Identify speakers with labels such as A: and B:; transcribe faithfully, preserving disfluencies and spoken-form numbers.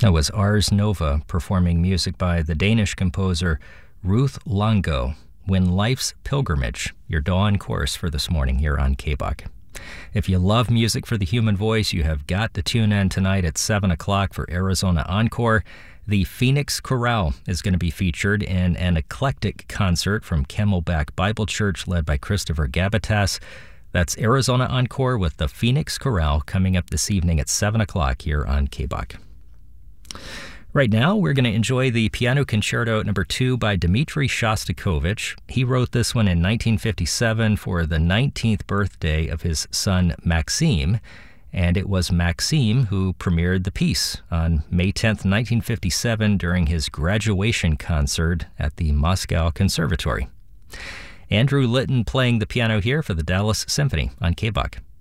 A: That was Ars Nova performing music by the Danish composer Ruth Longo, When Life's Pilgrimage, your dawn course for this morning here on K B O C. If you love music for the human voice, you have got to tune in tonight at seven o'clock for Arizona Encore. The Phoenix Chorale is going to be featured in an eclectic concert from Camelback Bible Church led by Christopher Gabatas. That's Arizona Encore with the Phoenix Chorale coming up this evening at seven o'clock here on K B O C. Right now, we're going to enjoy the Piano Concerto number two by Dmitri Shostakovich. He wrote this one in nineteen fifty-seven for the nineteenth birthday of his son Maxim, and it was Maxim who premiered the piece on May tenth, nineteen fifty-seven during his graduation concert at the Moscow Conservatory. Andrew Litton playing the piano here for the Dallas Symphony on K B O C.